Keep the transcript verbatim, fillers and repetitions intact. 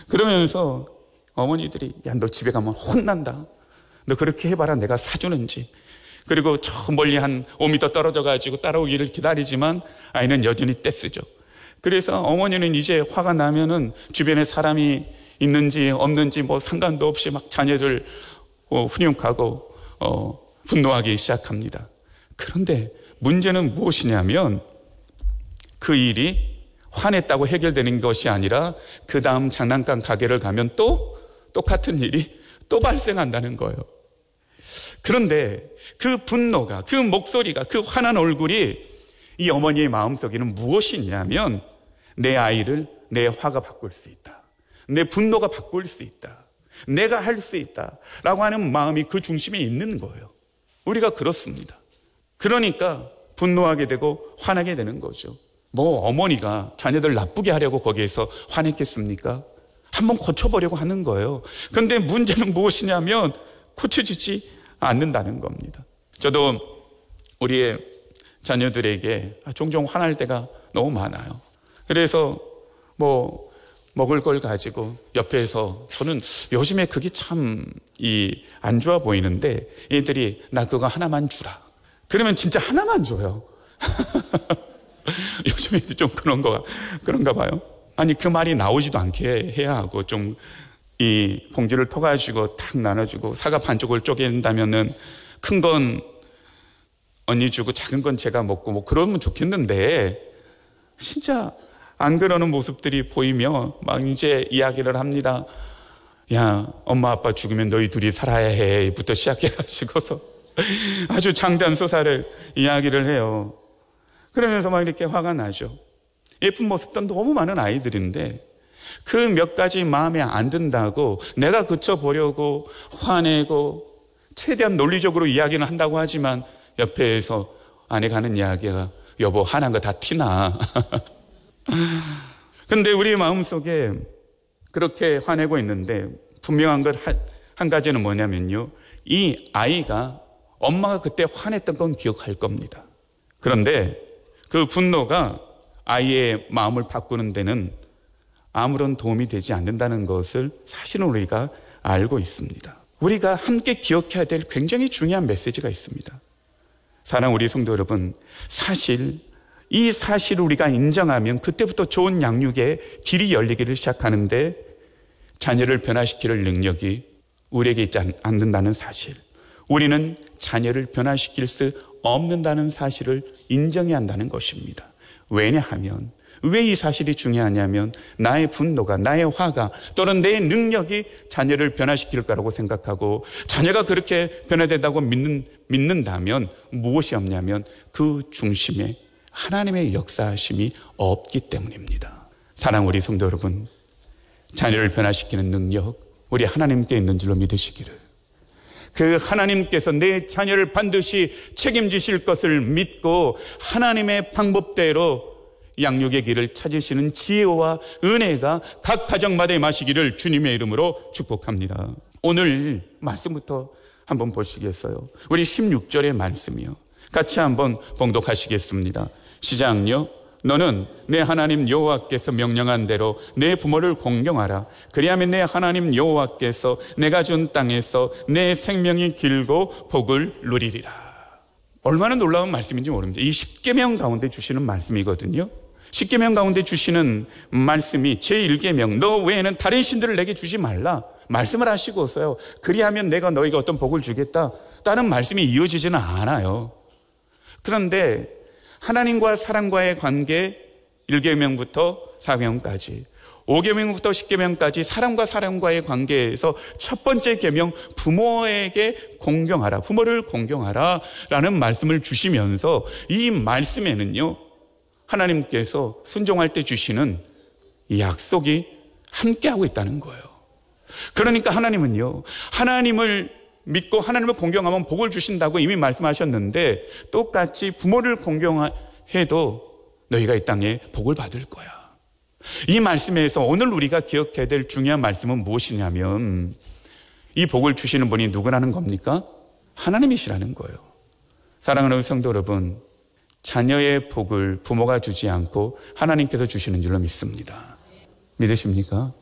그러면서 어머니들이 야, 너 집에 가면 혼난다. 너 그렇게 해봐라 내가 사주는지. 그리고 저 멀리 한 오 미터 떨어져 가지고 따라오기를 기다리지만 아이는 여전히 떼쓰죠. 그래서 어머니는 이제 화가 나면은 주변에 사람이 있는지 없는지 뭐 상관도 없이 막 자녀들 어, 훈육하고 어, 분노하기 시작합니다. 그런데 문제는 무엇이냐면 그 일이 화냈다고 해결되는 것이 아니라 그 다음 장난감 가게를 가면 또 똑같은 일이 또 발생한다는 거예요. 그런데 그 분노가, 그 목소리가, 그 화난 얼굴이 이 어머니의 마음속에는 무엇이 있냐면 내 아이를 내 화가 바꿀 수 있다. 내 분노가 바꿀 수 있다. 내가 할 수 있다. 라고 하는 마음이 그 중심에 있는 거예요. 우리가 그렇습니다. 그러니까 분노하게 되고 화나게 되는 거죠. 뭐 어머니가 자녀들 나쁘게 하려고 거기에서 화냈겠습니까? 한번 고쳐보려고 하는 거예요. 그런데 문제는 무엇이냐면 고쳐지지 않는다는 겁니다. 저도 우리의 자녀들에게 종종 화날 때가 너무 많아요. 그래서 뭐 먹을 걸 가지고 옆에서 저는 요즘에 그게 참 이 안 좋아 보이는데 얘들이 나 그거 하나만 주라. 그러면 진짜 하나만 줘요. 요즘에 좀 그런 거 그런가 봐요. 아니 그 말이 나오지도 않게 해야 하고 좀 이 봉지를 터가지고 탁 나눠주고 사과 반쪽을 쪼갠다면은 큰 건 언니 주고 작은 건 제가 먹고 뭐 그러면 좋겠는데 진짜 안 그러는 모습들이 보이며 막 이제 이야기를 합니다. 야 엄마 아빠 죽으면 너희 둘이 살아야 해 부터 시작해가지고서 아주 장대한 소사를 이야기를 해요. 그러면서 막 이렇게 화가 나죠. 예쁜 모습도 너무 많은 아이들인데 그 몇 가지 마음에 안 든다고 내가 그쳐보려고 화내고 최대한 논리적으로 이야기는 한다고 하지만 옆에서 아내가 하는 이야기가 여보 화난 거 다 티나. 근데 우리 마음속에 그렇게 화내고 있는데 분명한 것 한 가지는 뭐냐면요. 이 아이가 엄마가 그때 화냈던 건 기억할 겁니다. 그런데 그 분노가 아이의 마음을 바꾸는 데는 아무런 도움이 되지 않는다는 것을 사실은 우리가 알고 있습니다. 우리가 함께 기억해야 될 굉장히 중요한 메시지가 있습니다. 사랑하는 우리 성도 여러분, 사실 이 사실을 우리가 인정하면 그때부터 좋은 양육의 길이 열리기를 시작하는데 자녀를 변화시킬 능력이 우리에게 있지 않는다는 사실, 우리는 자녀를 변화시킬 수 없는다는 사실을 인정해야 한다는 것입니다. 왜냐하면 왜 이 사실이 중요하냐면 나의 분노가, 나의 화가 또는 내 능력이 자녀를 변화시킬 거라고 생각하고 자녀가 그렇게 변화된다고 믿는, 믿는다면 무엇이 없냐면 그 중심에 하나님의 역사하심이 없기 때문입니다. 사랑하는 우리 성도 여러분, 자녀를 변화시키는 능력 우리 하나님께 있는 줄로 믿으시기를, 그 하나님께서 내 자녀를 반드시 책임지실 것을 믿고 하나님의 방법대로 양육의 길을 찾으시는 지혜와 은혜가 각 가정마다 임하시기를 주님의 이름으로 축복합니다. 오늘 말씀부터 한번 보시겠어요? 우리 십육 절의 말씀이요. 같이 한번 봉독하시겠습니다. 시작요. 너는 내 하나님 여호와께서 명령한 대로 내 부모를 공경하라. 그리하면 내 하나님 여호와께서 내가 준 땅에서 내 생명이 길고 복을 누리리라. 얼마나 놀라운 말씀인지 모릅니다. 이 십계명 가운데 주시는 말씀이거든요. 십계명 가운데 주시는 말씀이 제일 계명 너 외에는 다른 신들을 내게 주지 말라 말씀을 하시고서요, 그리하면 내가 너에게 어떤 복을 주겠다 다른 말씀이 이어지지는 않아요. 그런데 하나님과 사람과의 관계 일 계명부터 사 계명까지, 오 계명부터 십 계명까지 사람과 사람과의 관계에서 첫 번째 계명 부모에게 공경하라, 부모를 공경하라 라는 말씀을 주시면서 이 말씀에는요 하나님께서 순종할 때 주시는 이 약속이 함께하고 있다는 거예요. 그러니까 하나님은요, 하나님을 믿고 하나님을 공경하면 복을 주신다고 이미 말씀하셨는데 똑같이 부모를 공경해도 너희가 이 땅에 복을 받을 거야. 이 말씀에서 오늘 우리가 기억해야 될 중요한 말씀은 무엇이냐면 이 복을 주시는 분이 누구라는 겁니까? 하나님이시라는 거예요. 사랑하는 성도 여러분, 자녀의 복을 부모가 주지 않고 하나님께서 주시는 줄로 믿습니다. 믿으십니까?